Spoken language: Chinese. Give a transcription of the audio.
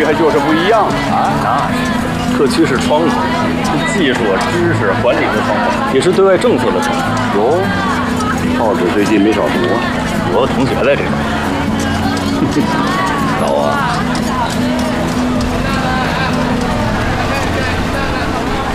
区还就是不一样啊，那是，特区是窗口，是技术、知识、管理的窗口，也是对外政策的窗口。 哟，报纸最近没少读啊， 我有同学在这边。